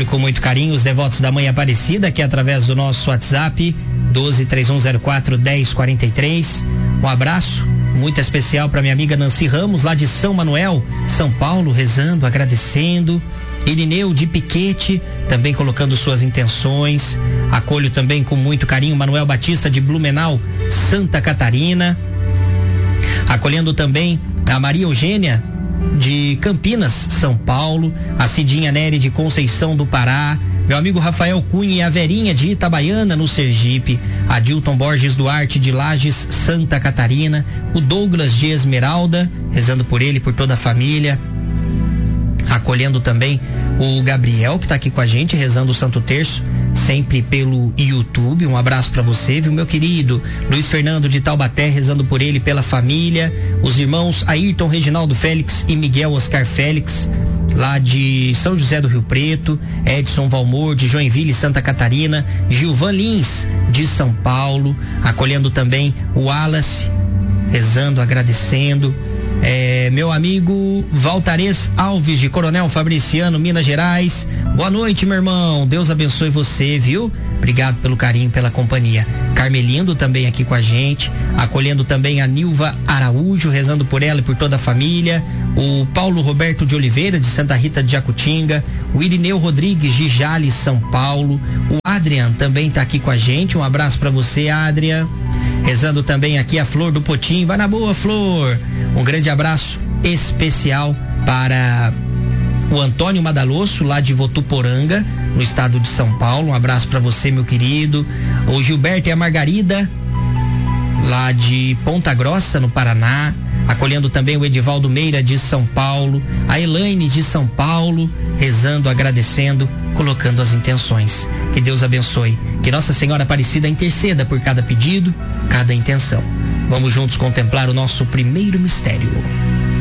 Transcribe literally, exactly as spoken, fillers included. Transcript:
com muito carinho os devotos da Mãe Aparecida, aqui através do nosso WhatsApp doze, três um zero quatro, dez quarenta e três. Um abraço muito especial para minha amiga Nancy Ramos, lá de São Manuel, São Paulo, rezando, agradecendo. Irineu de Piquete, também colocando suas intenções. Acolho também com muito carinho Manuel Batista de Blumenau, Santa Catarina. Acolhendo também a Maria Eugênia de Campinas, São Paulo, a Cidinha Nery de Conceição do Pará, meu amigo Rafael Cunha e a Verinha de Itabaiana, no Sergipe, a Dilton Borges Duarte de Lages, Santa Catarina, o Douglas de Esmeralda, rezando por ele e por toda a família. Acolhendo também o Gabriel, que está aqui com a gente, rezando o Santo Terço, sempre pelo YouTube. Um abraço para você, viu, meu querido? Luiz Fernando de Taubaté, rezando por ele e pela família. Os irmãos Ayrton Reginaldo Félix e Miguel Oscar Félix, lá de São José do Rio Preto. Edson Valmor de Joinville, Santa Catarina. Gilvan Lins de São Paulo, acolhendo também o Wallace, rezando, agradecendo. É, meu amigo Valtares Alves de Coronel Fabriciano, Minas Gerais. Boa noite, meu irmão, Deus abençoe você, viu? Obrigado pelo carinho, pela companhia. Carmelindo também aqui com a gente, acolhendo também a Nilva Araújo, rezando por ela e por toda a família. O Paulo Roberto de Oliveira de Santa Rita de Jacutinga, o Irineu Rodrigues de Jales, São Paulo. O Adrian também tá aqui com a gente, um abraço para você, Adrian. Rezando também aqui a Flor do Potim, vai na boa, Flor. Um grande abraço especial para o Antônio Madalosso, lá de Votuporanga, no estado de São Paulo. Um abraço para você, meu querido. O Gilberto e a Margarida, lá de Ponta Grossa, no Paraná. Acolhendo também o Edivaldo Meira de São Paulo, a Elaine de São Paulo, rezando, agradecendo, colocando as intenções. Que Deus abençoe, que Nossa Senhora Aparecida interceda por cada pedido, cada intenção. Vamos juntos contemplar o nosso primeiro mistério.